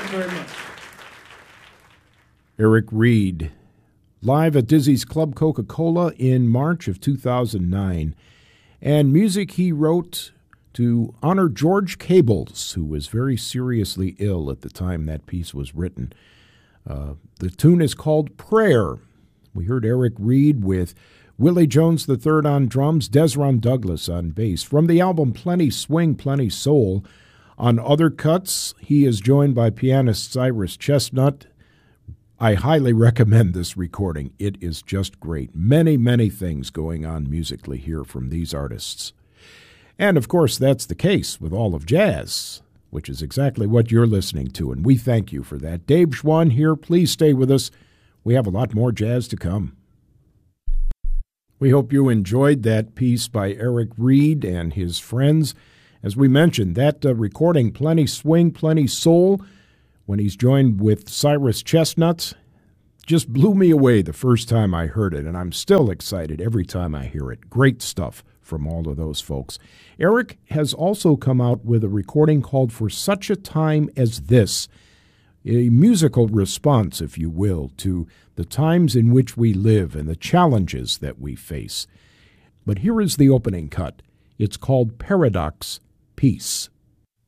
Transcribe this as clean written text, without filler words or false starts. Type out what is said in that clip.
you very much. Eric Reed, live at Dizzy's Club Coca-Cola in March of 2009. And music he wrote to honor George Cables, who was very seriously ill at the time that piece was written. The tune is called Prayer. We heard Eric Reed with Willie Jones III on drums, Desron Douglas on bass. From the album Plenty Swing, Plenty Soul, on other cuts, he is joined by pianist Cyrus Chestnut. I highly recommend this recording. It is just great. Many, many things going on musically here from these artists. And, of course, that's the case with all of jazz, which is exactly what you're listening to, and we thank you for that. Dave Schwann here. Please stay with us. We have a lot more jazz to come. We hope you enjoyed that piece by Eric Reed and his friends. As we mentioned, that recording, Plenty Swing, Plenty Soul, when he's joined with Cyrus Chestnut, just blew me away the first time I heard it, and I'm still excited every time I hear it. Great stuff from all of those folks. Eric has also come out with a recording called For Such a Time as This, a musical response, if you will, to the times in which we live and the challenges that we face. But here is the opening cut. It's called Paradox Peace.